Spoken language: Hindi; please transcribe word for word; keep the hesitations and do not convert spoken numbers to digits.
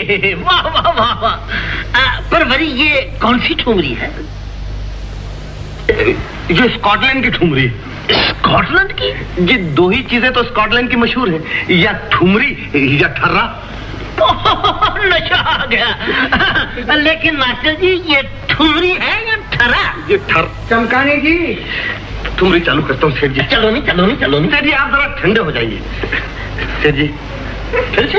वाह वाह वाह वाह। पर वरी ये कौन सी ठुमरी है? ये स्कॉटलैंड की ठुमरी। स्कॉटलैंड की? ये दो ही चीजें तो स्कॉटलैंड की मशहूर है, या ठुमरी या ठर्रा। नशा आ गया। लेकिन मास्टर जी ये ठुमरी है या ठर्रा? ये ठर चमकाने जी ठुमरी चालू करता हूँ सेठ जी। चलो नहीं चलो नहीं चलो नहीं सेठ जी आप जरा ठंडे हो जाइए। सेठ जी फिर से